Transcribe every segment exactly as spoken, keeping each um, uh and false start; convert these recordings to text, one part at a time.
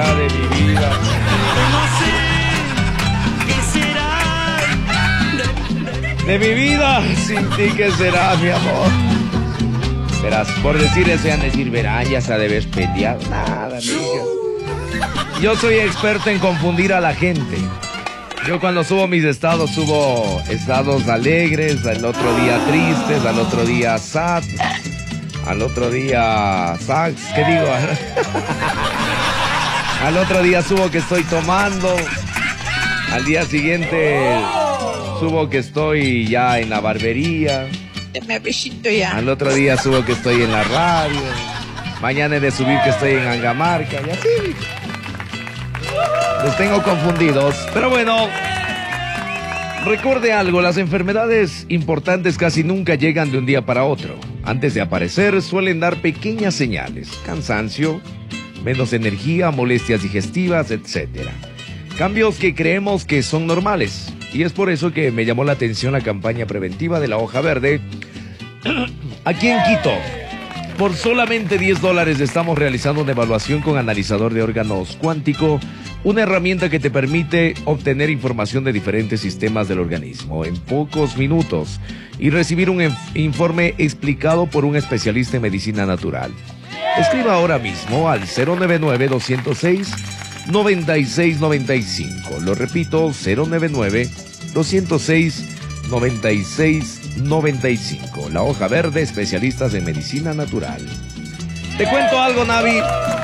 será de mi vida? No sé qué será De mi vida, sin ti, ¿qué será, mi amor? Verás, por decir eso, han decir, verán, ya se debes pelear. Nada, amiga. Yo soy experto en confundir a la gente. Yo cuando subo mis estados, subo estados alegres, al otro día tristes, al otro día sad, al otro día sax, ¿qué digo? Al otro día subo que estoy tomando, al día siguiente subo que estoy ya en la barbería, me besito ya. al otro día subo que estoy en la radio, mañana he de subir que estoy en Angamarca y así. Los tengo confundidos, pero bueno, recuerde algo, las enfermedades importantes casi nunca llegan de un día para otro. Antes de aparecer suelen dar pequeñas señales, cansancio, menos energía, molestias digestivas, etcétera. Cambios que creemos que son normales, y es por eso que me llamó la atención la campaña preventiva de la hoja verde. Aquí en Quito, por solamente diez dólares estamos realizando una evaluación con analizador de órganos cuántico, una herramienta que te permite obtener información de diferentes sistemas del organismo en pocos minutos y recibir un informe explicado por un especialista en medicina natural. Escriba ahora mismo al cero nueve nueve, dos cero seis, nueve seis nueve cinco. Lo repito, cero nueve nueve, dos cero seis, nueve seis nueve cinco. La hoja verde, especialistas en medicina natural. Te cuento algo, Navi.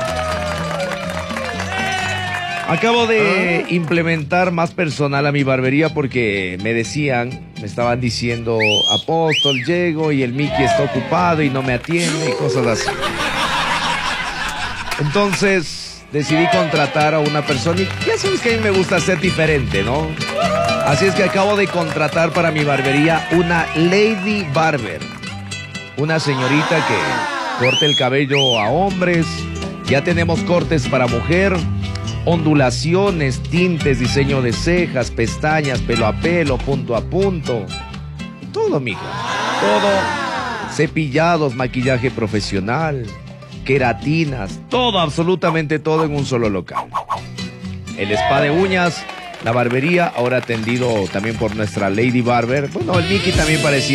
Acabo de implementar más personal a mi barbería porque me decían, me estaban diciendo, Apóstol, llego y el Mickey está ocupado y no me atiende y cosas así. Entonces decidí contratar a una persona y ya sabes que a mí me gusta ser diferente, ¿no? Así es que acabo de contratar para mi barbería una Lady Barber. Una señorita que corte el cabello a hombres. Ya tenemos cortes para mujer. Ondulaciones, tintes, diseño de cejas, pestañas, pelo a pelo, punto a punto. Todo, mijo. Todo. Cepillados, maquillaje profesional, queratinas, todo, absolutamente todo en un solo local. El spa de uñas, la barbería, ahora atendido también por nuestra Lady Barber. Bueno, el Mickey también parecía